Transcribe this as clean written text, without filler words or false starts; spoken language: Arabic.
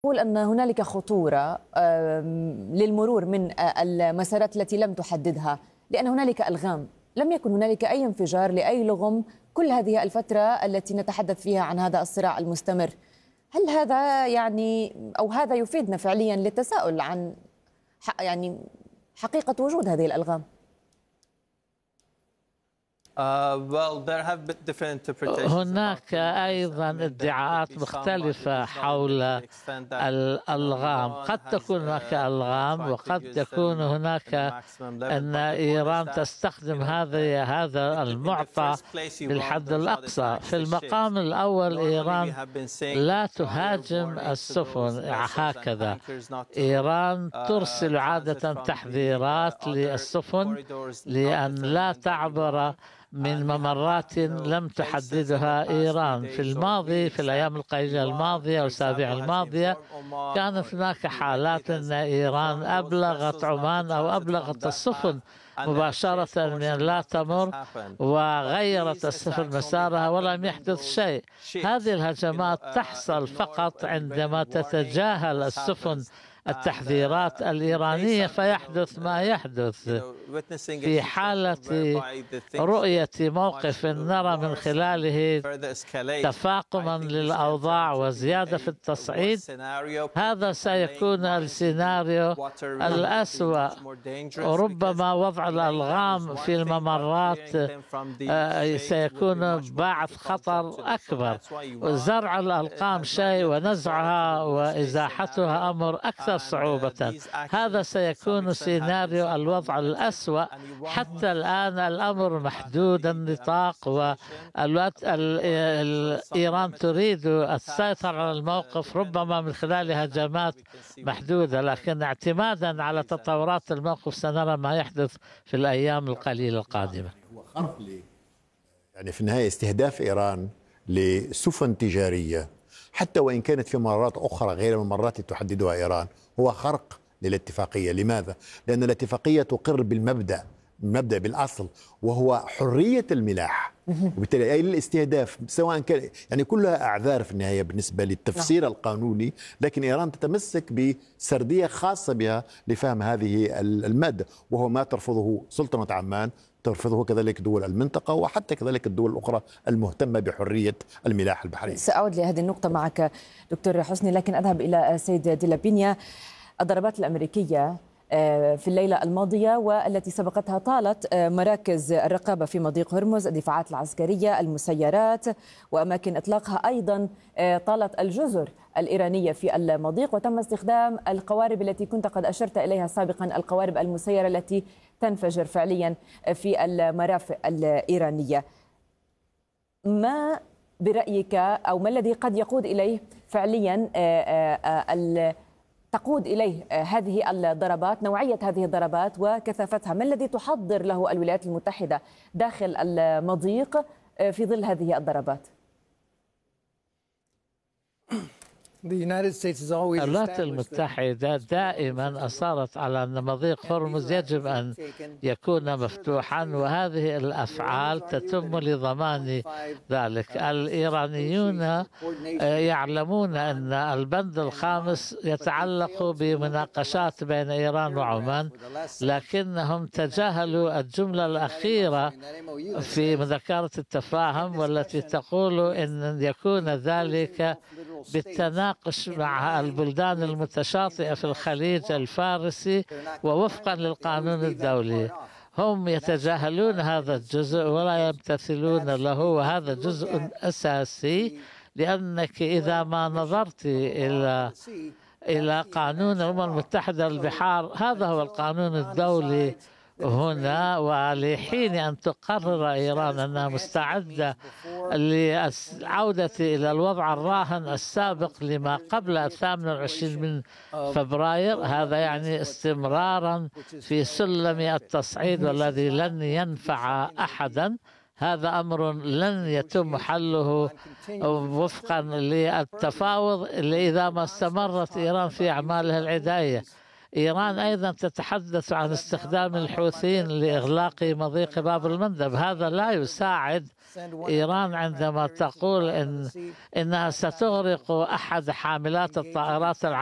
يقول أن هنالك خطورة للمرور من المسارات التي لم تحددها، لأن هنالك ألغام، لم يكن هنالك أي انفجار لأي لغم كل هذه الفترة التي نتحدث فيها عن هذا الصراع المستمر. هل هذا يعني أو هذا يفيدنا فعليا للتساؤل عن حقيقة وجود هذه الألغام؟ هناك أيضا ادعاءات مختلفة حول الألغام. قد تكون هناك ألغام وقد يكون هناك أن إيران تستخدم هذا المعطى للحد الأقصى. في المقام الأول إيران لا تهاجم السفن هكذا. إيران ترسل عادة تحذيرات للسفن لأن لا تعبر من ممرات لم تحددها إيران. في الماضي، في الأيام القليلة الماضية والأسابيع الماضية، كانت هناك حالات أن إيران أبلغت عمان أو أبلغت السفن مباشرة من لا تمر وغيرت السفن مسارها ولم يحدث شيء. هذه الهجمات تحصل فقط عندما تتجاهل السفن التحذيرات الإيرانية فيحدث ما يحدث. في حالة رؤية موقف نرى من خلاله تفاقما للأوضاع وزيادة في التصعيد، هذا سيكون السيناريو الأسوأ. ربما وضع الألغام في الممرات سيكون باعث خطر أكبر. زرع الألغام شيء ونزعها وإزاحتها أمر أكثر صعوبة. هذا سيكون سيناريو الوضع الأسوأ. حتى الآن الأمر محدود النطاق، إيران تريد السيطرة على الموقف ربما من خلال هجمات محدودة، لكن اعتمادا على تطورات الموقف سنرى ما يحدث في الأيام القليلة القادمة. يعني في النهاية استهداف إيران لسفن تجارية حتى وإن كانت في ممرات أخرى غير الممرات التي تحددها إيران هو خرق للاتفاقية. لماذا؟ لأن الاتفاقية تقر بالمبدأ بالأصل، وهو حرية الملاح، وبالتالي أي الاستهداف سواء كان يعني كلها أعذار في النهاية بالنسبة للتفسير القانوني، لكن إيران تتمسك بسردية خاصة بها لفهم هذه المادة، وهو ما ترفضه سلطنة عمان، ترفضه كذلك دول المنطقة وحتى كذلك الدول الأخرى المهتمة بحرية الملاحة البحرية. سأعود لهذه النقطة معك دكتور حسني، لكن أذهب إلى سيد ديلابينيا. الضربات الأمريكية في الليلة الماضية والتي سبقتها طالت مراكز الرقابة في مضيق هرمز، الدفاعات العسكرية، المسيرات وأماكن إطلاقها، أيضا طالت الجزر الإيرانية في المضيق، وتم استخدام القوارب التي كنت قد أشرت إليها سابقا، القوارب المسيرة التي تنفجر فعليا في المرافق الإيرانية. ما برأيك أو ما الذي قد يقود إليه فعليا تقود إليه هذه الضربات، نوعية هذه الضربات وكثافتها؟ ما الذي تحضر له الولايات المتحدة داخل المضيق في ظل هذه الضربات؟ الولايات المتحدة دائما أصرت على أن مضيق هرمز يجب أن يكون مفتوحا، وهذه الأفعال تتم لضمان ذلك. الإيرانيون يعلمون أن البند الخامس يتعلق بمناقشات بين إيران وعمان، لكنهم تجاهلوا الجملة الأخيرة في مذكرة التفاهم والتي تقول إن يكون ذلك بالتناقش مع البلدان المتشاطئة في الخليج الفارسي ووفقا للقانون الدولي. هم يتجاهلون هذا الجزء ولا يمتثلون له، وهذا جزء أساسي. لأنك إذا ما نظرت إلى قانون الأمم المتحدة للبحار، هذا هو القانون الدولي هنا، ولحين أن تقرر إيران أنها مستعدة للعودة إلى الوضع الراهن السابق لما قبل 28 من فبراير، هذا يعني استمرارا في سلم التصعيد والذي لن ينفع أحدا. هذا أمر لن يتم حله وفقا للتفاوض إذا ما استمرت إيران في أعمالها العدائية. إيران أيضا تتحدث عن استخدام الحوثيين لإغلاق مضيق باب المندب. هذا لا يساعد إيران عندما تقول إنها ستغرق أحد حاملات الطائرات